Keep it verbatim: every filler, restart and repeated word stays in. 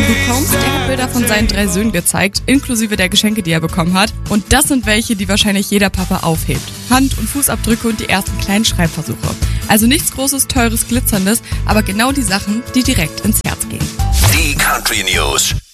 Combs, der hat Bilder von seinen drei Söhnen gezeigt, inklusive der Geschenke, die er bekommen hat. Und das sind welche, die wahrscheinlich jeder Papa aufhebt. Hand- und Fußabdrücke und die ersten kleinen Schreibversuche. Also nichts Großes, Teures, Glitzerndes, aber genau die Sachen, die direkt ins Herz gehen. Die Country News.